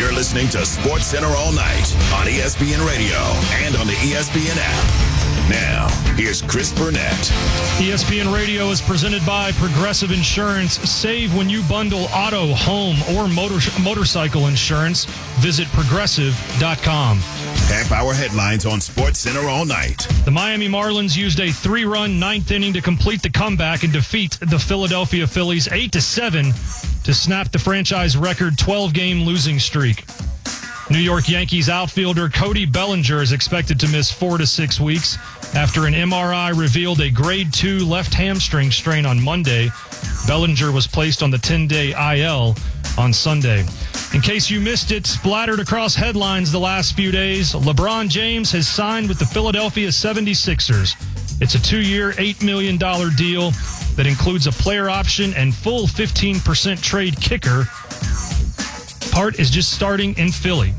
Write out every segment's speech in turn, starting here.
You're listening to Sports Center all night on ESPN Radio and on the ESPN app. Now, here's Chris Burnett. ESPN Radio is presented by Progressive Insurance. Save when you bundle auto, home, or motorcycle insurance. Visit Progressive.com. Half-hour headlines on Sports Center all night. The Miami Marlins used a 3-run ninth inning to complete the comeback and defeat the Philadelphia Phillies 8-7 to snap the franchise record 12-game losing streak. New York Yankees outfielder Cody Bellinger is expected to miss 4 to 6 weeks after an MRI revealed a grade 2 left hamstring strain on Monday. Bellinger was placed on the 10-day IL on Sunday. In case you missed it, splattered across headlines the last few days, LeBron James has signed with the Philadelphia 76ers. It's a 2-year, $8 million deal that includes a player option and full 15% trade kicker. Part is just starting in Philly.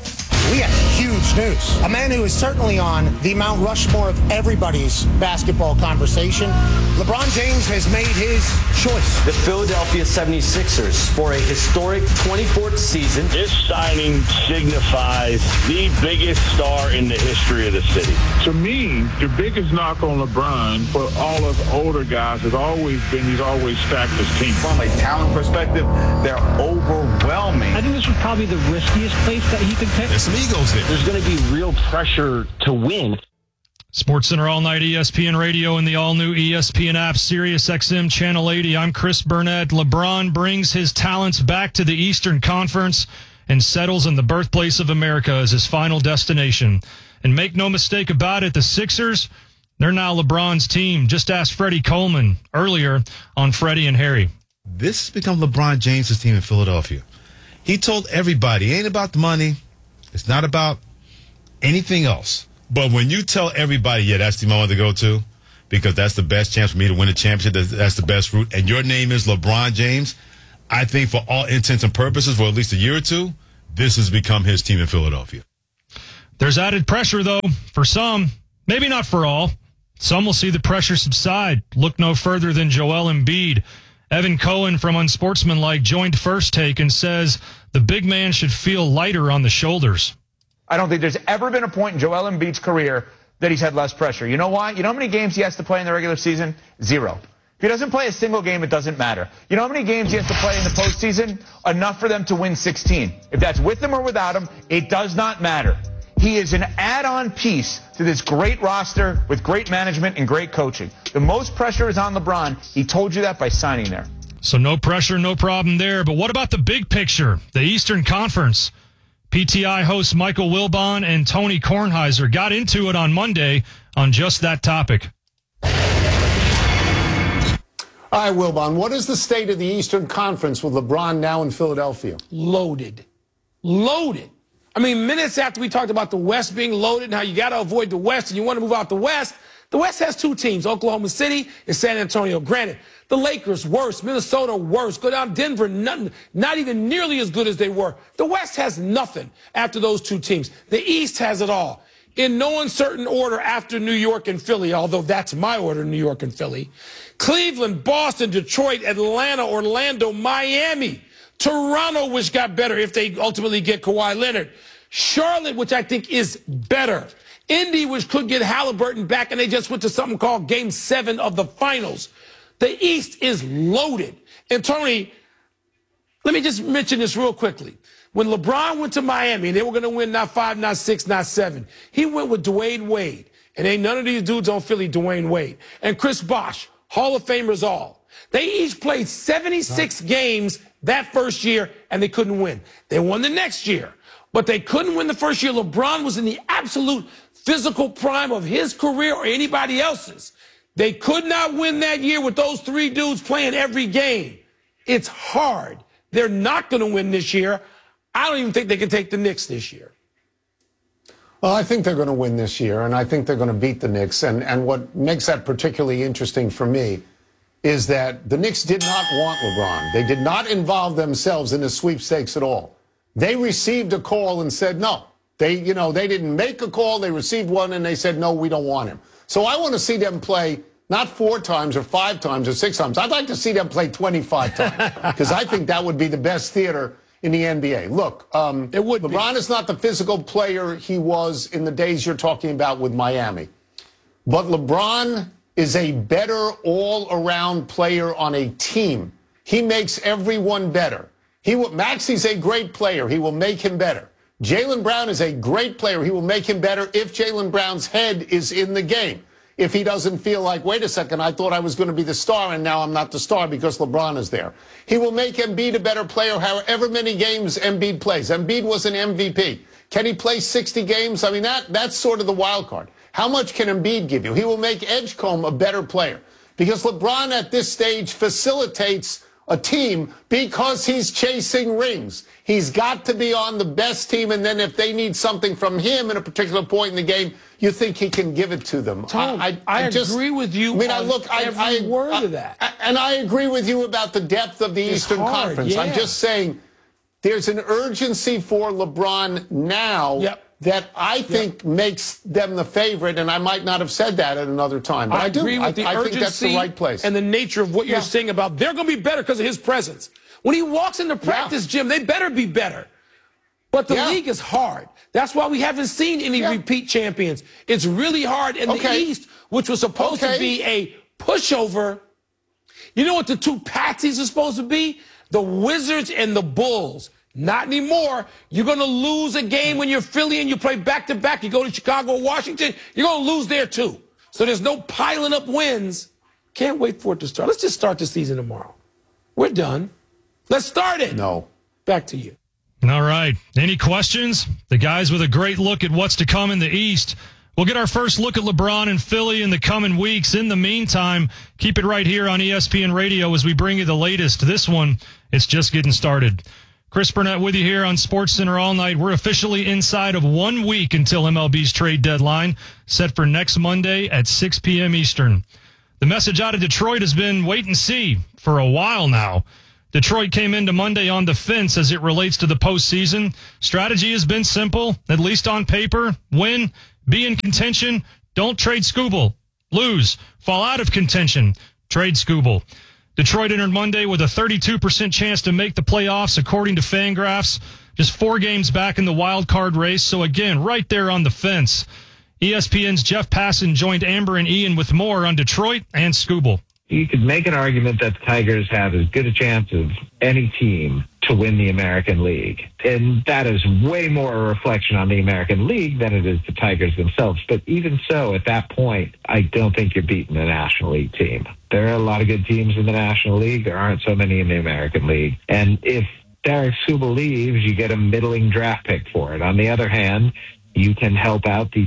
We have huge news. A man who is certainly on the Mount Rushmore of everybody's basketball conversation. LeBron James has made his choice. The Philadelphia 76ers for a historic 24th season. This signing signifies the biggest star in the history of the city. To me, the biggest knock on LeBron for all of the older guys has always been he's always stacked his team. From a talent perspective, they're overwhelming. I think this was probably the riskiest place that he could take. There's some egos there. There's going to be real pressure to win. Sports Center all night, ESPN Radio and the all-new ESPN app, Sirius XM Channel 80. I'm Chris Burnett. LeBron brings his talents back to the Eastern Conference and settles in the birthplace of America as his final destination. And make no mistake about it, the Sixers, they're now LeBron's team. Just ask Freddie Coleman earlier on Freddie and Harry. This has become LeBron James' team in Philadelphia. He told everybody, it ain't about the money. It's not about anything else. But when you tell everybody, yeah, that's the team I want to go to, because that's the best chance for me to win a championship, that's the best route, and your name is LeBron James, I think for all intents and purposes, for at least a year or two, this has become his team in Philadelphia. There's added pressure, though, for some. Maybe not for all. Some will see the pressure subside. Look no further than Joel Embiid. Evan Cohen from Unsportsmanlike joined First Take and says the big man should feel lighter on the shoulders. I don't think there's ever been a point in Joel Embiid's career that he's had less pressure. You know why? You know how many games he has to play in the regular season? 0. If he doesn't play a single game, it doesn't matter. You know how many games he has to play in the postseason? Enough for them to win 16. If that's with him or without him, it does not matter. He is an add-on piece to this great roster with great management and great coaching. The most pressure is on LeBron. He told you that by signing there. So no pressure, no problem there. But what about the big picture, the Eastern Conference? PTI hosts Michael Wilbon and Tony Kornheiser got into it on Monday on just that topic. All right, Wilbon, what is the state of the Eastern Conference with LeBron now in Philadelphia? Loaded. I mean, minutes after we talked about the West being loaded and how you got to avoid the West and you want to move out the West has 2 teams, Oklahoma City and San Antonio. Granted, the Lakers worse, Minnesota worse, go down Denver, nothing, not even nearly as good as they were. The West has nothing after those 2 teams. The East has it all. In no uncertain order after New York and Philly, although that's my order, New York and Philly. Cleveland, Boston, Detroit, Atlanta, Orlando, Miami, Toronto, which got better if they ultimately get Kawhi Leonard. Charlotte, which I think is better. Indy, which could get Halliburton back, and they just went to something called Game 7 of the finals. The East is loaded. And Tony, let me just mention this real quickly. When LeBron went to Miami, and they were going to win not 5, not 6, not 7, he went with Dwayne Wade. And ain't none of these dudes on Philly Dwayne Wade. And Chris Bosh, Hall of Famers all. They each played 76 games that first year, and they couldn't win. They won the next year, but they couldn't win the first year. LeBron was in the absolute physical prime of his career or anybody else's. They could not win that year with those 3 dudes playing every game. It's hard. They're not going to win this year. I don't even think they can take the Knicks this year. Well, I think they're going to win this year, and I think they're going to beat the Knicks. And what makes that particularly interesting for me is that the Knicks did not want LeBron. They did not involve themselves in the sweepstakes at all. They received a call and said no. They didn't make a call. They received one and they said, no, we don't want him. So I want to see them play not 4 times or 5 times or 6 times. I'd like to see them play 25 times because I think that would be the best theater in the NBA. Look, LeBron is not the physical player he was in the days you're talking about with Miami. But LeBron is a better all-around player on a team. He makes everyone better. Maxi's a great player. He will make him better. Jaylen Brown is a great player. He will make him better if Jaylen Brown's head is in the game. If he doesn't feel like, wait a second, I thought I was going to be the star and now I'm not the star because LeBron is there. He will make Embiid a better player however many games Embiid plays. Embiid was an MVP. Can he play 60 games? I mean, that's sort of the wild card. How much can Embiid give you? He will make Edgecombe a better player because LeBron at this stage facilitates a team because he's chasing rings. He's got to be on the best team, and then if they need something from him at a particular point in the game, you think he can give it to them. Tom, I agree with you on every word of that. And I agree with you about the depth of the Eastern Conference. Yeah. I'm just saying there's an urgency for LeBron now that I think makes them the favorite, and I might not have said that at another time. But I agree with the urgency. I think that's the right place. And the nature of what you're saying about they're going to be better because of his presence. When he walks in the practice gym, they better be better. But the league is hard. That's why we haven't seen any repeat champions. It's really hard in the East, which was supposed to be a pushover. You know what the two patsies are supposed to be? The Wizards and the Bulls. Not anymore. You're going to lose a game when you're Philly and you play back-to-back. You go to Chicago or Washington, you're going to lose there too. So there's no piling up wins. Can't wait for it to start. Let's just start the season tomorrow. We're done. Let's start it. No. Back to you. All right. Any questions? The guys with a great look at what's to come in the East. We'll get our first look at LeBron and Philly in the coming weeks. In the meantime, keep it right here on ESPN Radio as we bring you the latest. This one, it's just getting started. Chris Burnett with you here on SportsCenter all night. We're officially inside of 1 week until MLB's trade deadline, set for next Monday at 6 p.m. Eastern. The message out of Detroit has been wait and see for a while now. Detroit came into Monday on the fence as it relates to the postseason. Strategy has been simple, at least on paper. Win, be in contention, don't trade Skubal. Lose, fall out of contention, trade Skubal. Detroit entered Monday with a 32% chance to make the playoffs, according to Fangraphs. Just 4 games back in the wild card race, so again, right there on the fence. ESPN's Jeff Passan joined Amber and Ian with more on Detroit and Skubal. You could make an argument that the Tigers have as good a chance of any team to win the American League. And that is way more a reflection on the American League than it is the Tigers themselves. But even so, at that point, I don't think you're beating the National League team. There are a lot of good teams in the National League. There aren't so many in the American League. And if Tarik Skubal leaves, you get a middling draft pick for it. On the other hand, you can help out the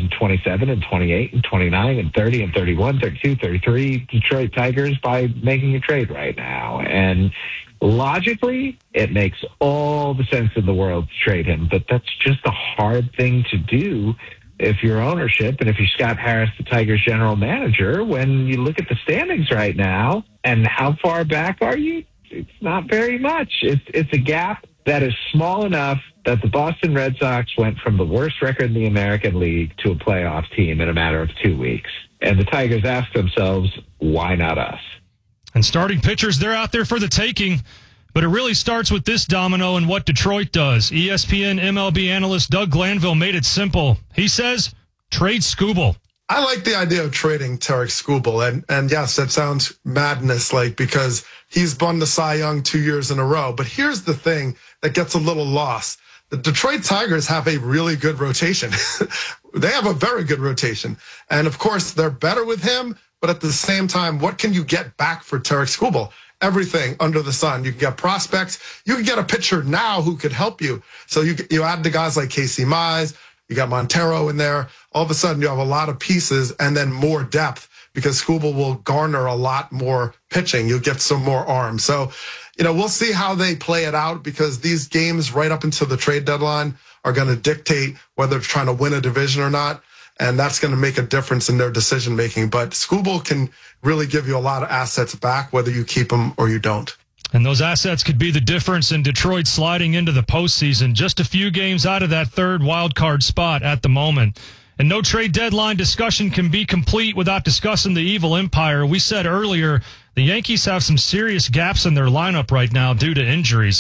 2027 and 28 and 29 and 30 and 31, 32, 33 Detroit Tigers by making a trade right now. And logically, it makes all the sense in the world to trade him. But that's just a hard thing to do if you're ownership and if you're Scott Harris, the Tigers general manager. When you look at the standings right now and how far back are you? It's not very much. It's a gap that is small enough that the Boston Red Sox went from the worst record in the American League to a playoff team in a matter of 2 weeks. And the Tigers ask themselves, why not us? And starting pitchers, they're out there for the taking. But it really starts with this domino and what Detroit does. ESPN MLB analyst Doug Glanville made it simple. He says, trade Skubal. I like the idea of trading Tarik Skubal. And yes, that sounds madness, because he's won the Cy Young 2 years in a row. But here's the thing that gets a little lost. The Detroit Tigers have a really good rotation. They have a very good rotation. And, of course, they're better with him. But at the same time, what can you get back for Tarik Skubal? Everything under the sun. You can get prospects. You can get a pitcher now who could help you. So you add the guys like Casey Mize. You got Montero in there. All of a sudden, you have a lot of pieces and then more depth because Skubal will garner a lot more pitching. You'll get some more arms. So, we'll see how they play it out because these games right up until the trade deadline are going to dictate whether they're trying to win a division or not. And that's going to make a difference in their decision making. But Skubal can really give you a lot of assets back, whether you keep them or you don't. And those assets could be the difference in Detroit sliding into the postseason. Just a few games out of that third wild card spot at the moment. And no trade deadline discussion can be complete without discussing the evil empire. We said earlier, the Yankees have some serious gaps in their lineup right now due to injuries.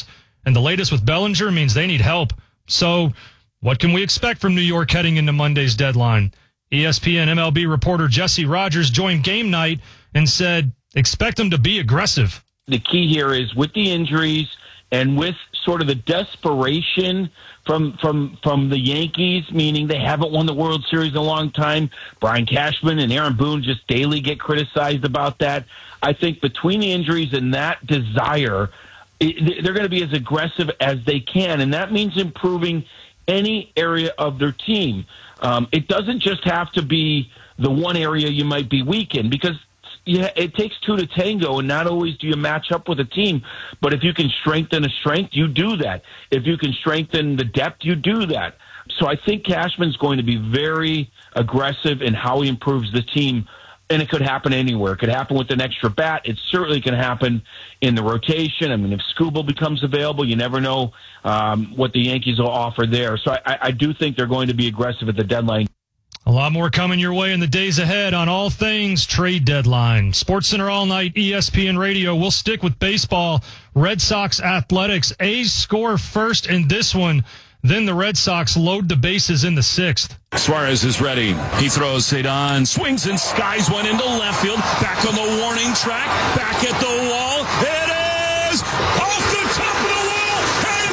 And the latest with Bellinger means they need help. So what can we expect from New York heading into Monday's deadline? ESPN MLB reporter Jesse Rogers joined Game Night and said, expect them to be aggressive. The key here is with the injuries and with sort of the desperation from the Yankees, meaning they haven't won the World Series in a long time. Brian Cashman and Aaron Boone just daily get criticized about that. I think between the injuries and that desire, they're going to be as aggressive as they can, and that means improving any area of their team. It doesn't just have to be the one area you might be weak in, because it takes two to tango, and not always do you match up with a team. But if you can strengthen a strength, you do that. If you can strengthen the depth, you do that. So I think Cashman's going to be very aggressive in how he improves the team. And it could happen anywhere. It could happen with an extra bat. It certainly can happen in the rotation. I mean, if Skubal becomes available, you never know what the Yankees will offer there. So I do think they're going to be aggressive at the deadline. A lot more coming your way in the days ahead on all things trade deadline. SportsCenter All Night, ESPN Radio. We'll stick with baseball. Red Sox Athletics. A's score first in this one. Then the Red Sox load the bases in the sixth. Suarez is ready. He throws Cedon, swings and skies one into left field. Back on the warning track. Back at the wall. It is off the top of the wall and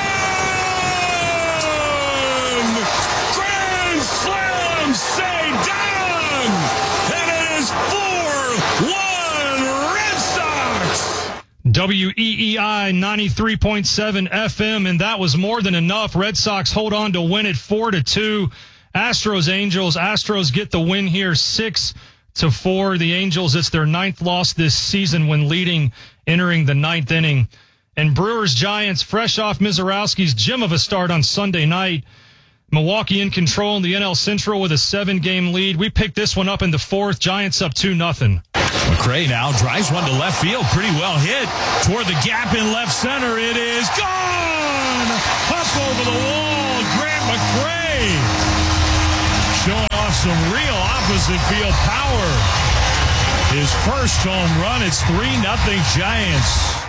gone! Grand slam, Cedon! And it is 4-1 Red Sox! WEEI 93.7 FM, and that was more than enough. Red Sox hold on to win it 4-2. Astros, Angels. Astros get the win here 6-4. The Angels, it's their 9th loss this season when leading entering the 9th inning. And Brewers, Giants, fresh off Mizorowski's gem of a start on Sunday night. Milwaukee in control in the NL Central with a 7-game lead. We picked this one up in the 4th. Giants up 2-0. McRae now drives one to left field. Pretty well hit toward the gap in left center. It is gone! Up over the wall, Grant McRae. Showing off some real opposite field power. His first home run. It's 3-0 Giants.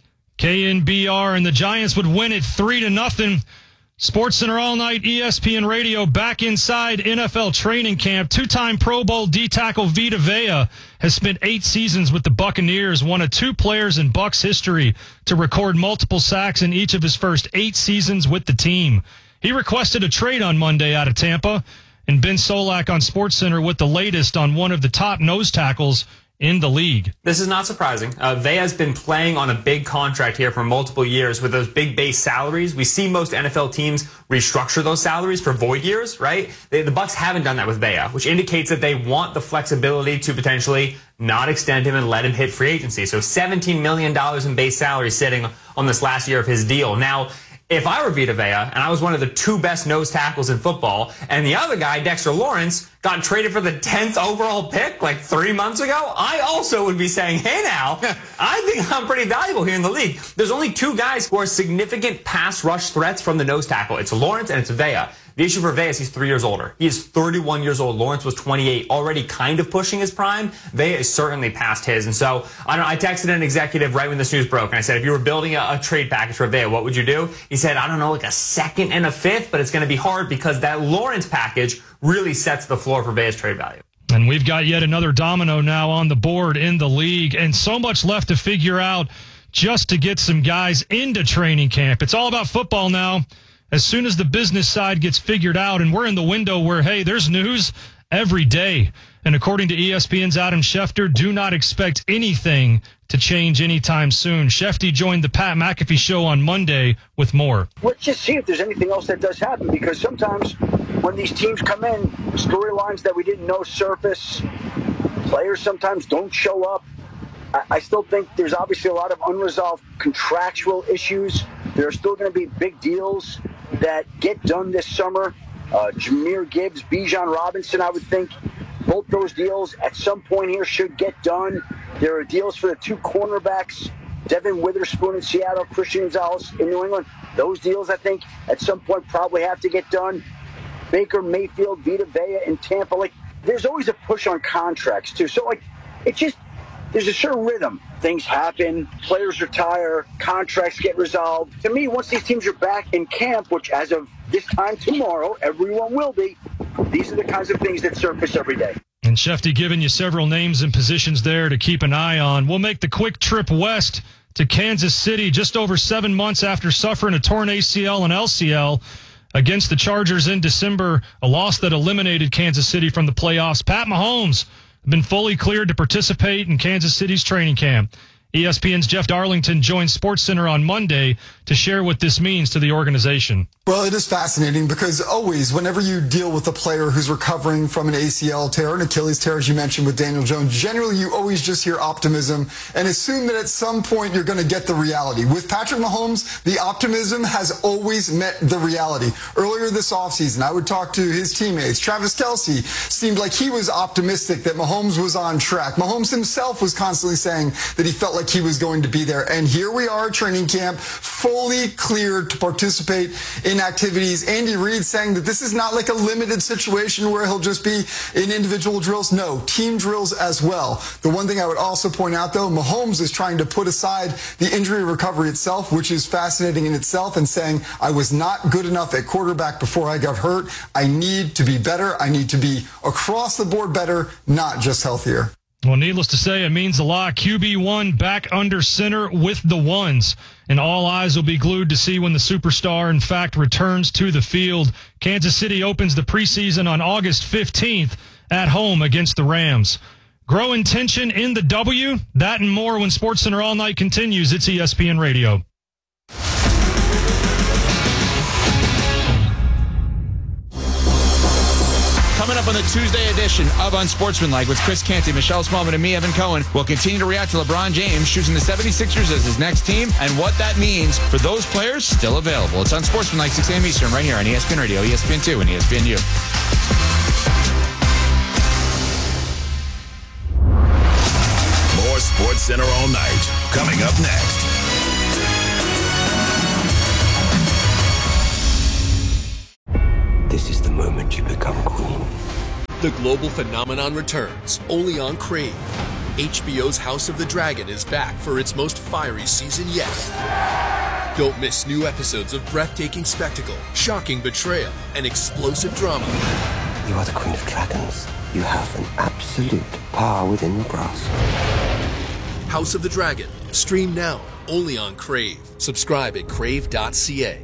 KNBR and the Giants would win it 3-0. SportsCenter All Night, ESPN Radio, back inside NFL training camp. 2-time Pro Bowl D-tackle Vita Vea has spent 8 seasons with the Buccaneers, one of 2 players in Bucs history to record multiple sacks in each of his first 8 seasons with the team. He requested a trade on Monday out of Tampa, and Ben Solak on SportsCenter with the latest on one of the top nose tackles in the league. This is not surprising. Vea has been playing on a big contract here for multiple years with those big base salaries. We see most NFL teams restructure those salaries for void years, right? The Bucs haven't done that with Vea, which indicates that they want the flexibility to potentially not extend him and let him hit free agency. So $17 million in base salary sitting on this last year of his deal. Now, if I were Vita Vea and I was one of the 2 best nose tackles in football and the other guy, Dexter Lawrence, got traded for the 10th overall pick like 3 months ago, I also would be saying, hey now, I think I'm pretty valuable here in the league. There's only 2 guys who are significant pass rush threats from the nose tackle. It's Lawrence and it's Vea. The issue for Vea is he's 3 years older. He is 31 years old. Lawrence was 28, already kind of pushing his prime. Vea is certainly past his. And so I texted an executive right when this news broke, and I said, if you were building a trade package for Vea, what would you do? He said, I don't know, like a 2nd and a 5th, but it's going to be hard because that Lawrence package really sets the floor for Vea's trade value. And we've got yet another domino now on the board in the league, and so much left to figure out just to get some guys into training camp. It's all about football now. As soon as the business side gets figured out, and we're in the window where, hey, there's news every day. And according to ESPN's Adam Schefter, do not expect anything to change anytime soon. Shefty joined the Pat McAfee Show on Monday with more. Let's just see if there's anything else that does happen, because sometimes when these teams come in, storylines that we didn't know surface, players sometimes don't show up. I still think there's obviously a lot of unresolved contractual issues. There are still going to be big deals that get done this summer. Jahmyr Gibbs, Bijan Robinson, I would think both those deals at some point here should get done. There are deals for the 2 cornerbacks, Devin Witherspoon in Seattle, Christian Gonzalez in New England. Those deals, I think, at some point probably have to get done. Baker Mayfield, Vita Vea in Tampa. Like, there's always a push on contracts, too. So, like, it's just there's a certain rhythm. Things happen, players retire, contracts get resolved. To me, once these teams are back in camp, which as of this time tomorrow, everyone will be, these are the kinds of things that surface every day. And Shefty giving you several names and positions there to keep an eye on. We'll make the quick trip west to Kansas City just over 7 months after suffering a torn ACL and LCL against the Chargers in December, a loss that eliminated Kansas City from the playoffs. Pat Mahomes been fully cleared to participate in Kansas City's training camp. ESPN's Jeff Darlington joins SportsCenter on Monday to share what this means to the organization. Well, it is fascinating because always, whenever you deal with a player who's recovering from an ACL tear, an Achilles tear, as you mentioned with Daniel Jones, generally you always just hear optimism and assume that at some point you're going to get the reality. With Patrick Mahomes, the optimism has always met the reality. Earlier this offseason, I would talk to his teammates. Travis Kelce seemed like he was optimistic that Mahomes was on track. Mahomes himself was constantly saying that he felt like he was going to be there. And here we are at training camp, fully cleared to participate in activities. Andy Reid saying that this is not like a limited situation where he'll just be in individual drills. No, team drills as well. The one thing I would also point out, though, Mahomes is trying to put aside the injury recovery itself, which is fascinating in itself, and saying, I was not good enough at quarterback before I got hurt. I need to be better. I need to be across the board better, not just healthier. Well, needless to say, it means a lot. QB1 back under center with the ones. And all eyes will be glued to see when the superstar, in fact, returns to the field. Kansas City opens the preseason on August 15th at home against the Rams. Growing tension in the W? That and more when SportsCenter All Night continues. It's ESPN Radio. Coming up on the Tuesday edition of Unsportsmanlike with Chris Canty, Michelle Smallman, and me, Evan Cohen, we'll continue to react to LeBron James choosing the 76ers as his next team and what that means for those players still available. It's Unsportsmanlike, 6 a.m. Eastern, right here on ESPN Radio, ESPN2, and ESPNU. More SportsCenter All Night coming up next. This is the moment you become queen. The global phenomenon returns, only on Crave. HBO's House of the Dragon is back for its most fiery season yet. Don't miss new episodes of breathtaking spectacle, shocking betrayal, and explosive drama. You are the Queen of Dragons. You have an absolute power within your grasp. House of the Dragon. Stream now, only on Crave. Subscribe at crave.ca.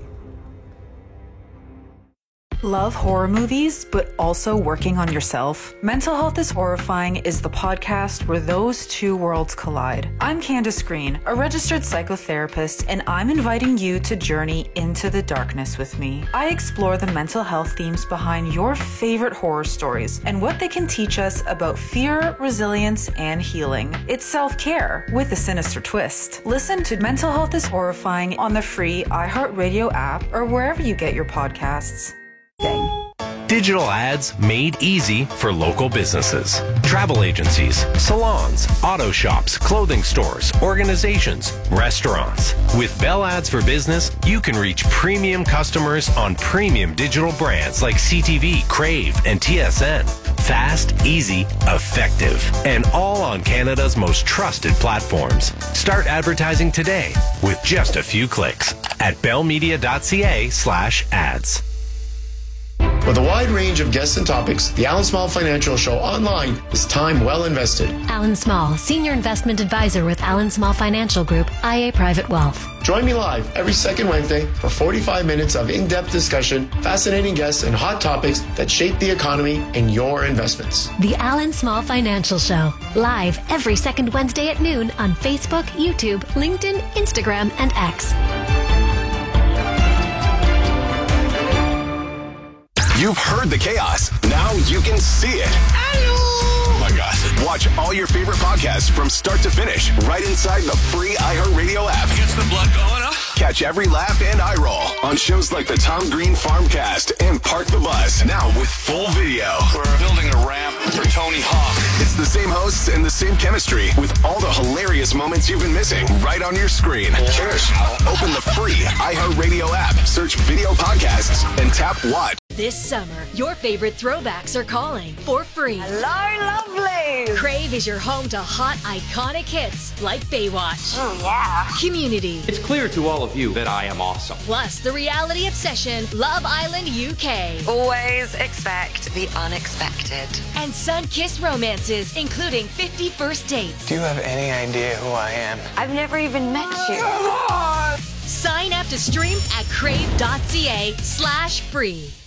Love horror movies, but also working on yourself? Mental Health is Horrifying is the podcast where those two worlds collide. I'm Candace Green, a registered psychotherapist, and I'm inviting you to journey into the darkness with me. I explore the mental health themes behind your favorite horror stories and what they can teach us about fear, resilience, and healing. It's self-care with a sinister twist. Listen to Mental Health is Horrifying on the free iHeartRadio app or wherever you get your podcasts. Digital ads made easy for local businesses. Travel agencies, salons, auto shops, clothing stores, organizations, restaurants. With Bell Ads for Business, you can reach premium customers on premium digital brands like CTV, Crave, and TSN. Fast, easy, effective, and all on Canada's most trusted platforms. Start advertising today with just a few clicks at bellmedia.ca/ads. With a wide range of guests and topics, the Alan Small Financial Show online is time well invested. Alan Small, Senior Investment Advisor with Alan Small Financial Group, IA Private Wealth. Join me live every second Wednesday for 45 minutes of in-depth discussion, fascinating guests, and hot topics that shape the economy and your investments. The Alan Small Financial Show, live every second Wednesday at noon on Facebook, YouTube, LinkedIn, Instagram, and X. You've heard the chaos. Now you can see it. Oh my God. Watch all your favorite podcasts from start to finish right inside the free iHeartRadio app. Gets the blood going, huh? Catch every laugh and eye roll on shows like the Tom Green Farmcast and Park the Bus. Now with full video. We're building a ramp for Tony Hawk. It's the same hosts and the same chemistry with all the hilarious moments you've been missing right on your screen. Cheers. Open the free iHeartRadio app, search video podcasts, and tap watch. This summer, your favorite throwbacks are calling for free. Hello, lovely! Crave is your home to hot, iconic hits like Baywatch. Oh, yeah. Community. It's clear to all of you that I am awesome. Plus, the reality obsession, Love Island UK. Always expect the unexpected. And sun-kissed romances, including 50 First Dates. Do you have any idea who I am? I've never even met you. Come on! Sign up to stream at crave.ca/free.